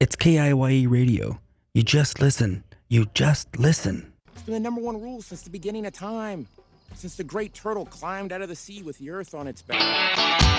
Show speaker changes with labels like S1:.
S1: It's KIYE Radio. You just listen. You just listen.
S2: It's been the number one rule since the beginning of time. Since the great turtle climbed out of the sea with the earth on its back.